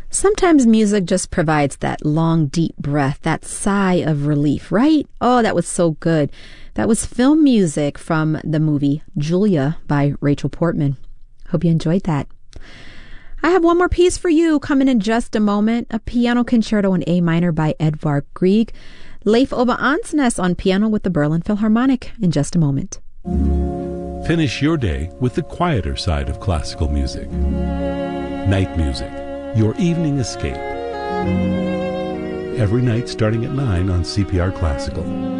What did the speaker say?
Sometimes music just provides that long, deep breath, that sigh of relief, right? Oh, that was so good. That was film music from the movie Julia by Rachel Portman. Hope you enjoyed that. I have one more piece for you coming in just a moment, a piano concerto in A minor by Edvard Grieg. Leif Ove Ansnes on piano with the Berlin Philharmonic in just a moment. Finish your day with the quieter side of classical music. Night music, your evening escape. Every night starting at 9 on CPR Classical.